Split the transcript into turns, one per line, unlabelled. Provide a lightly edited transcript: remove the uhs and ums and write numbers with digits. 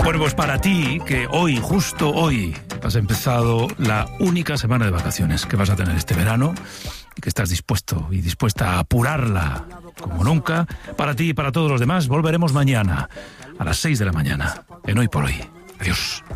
Bueno, pues para ti, que hoy, justo hoy, has empezado la única semana de vacaciones que vas a tener este verano y que estás dispuesto y dispuesta a apurarla como nunca, para ti y para todos los demás, volveremos mañana a las 6 de la mañana en Hoy por Hoy. Adiós.